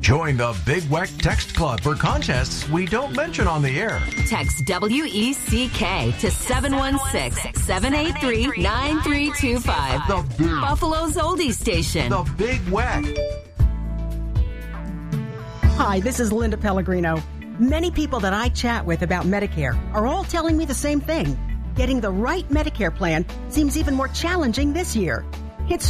Join the Big Weck Text Club for contests we don't mention on the air. Text WECK to 716-783-9325. The Big Buffalo's Oldie Station. The Big Weck. Hi, this is Linda Pellegrino. Many people that I chat with about Medicare are all telling me the same thing. Getting the right Medicare plan seems even more challenging this year.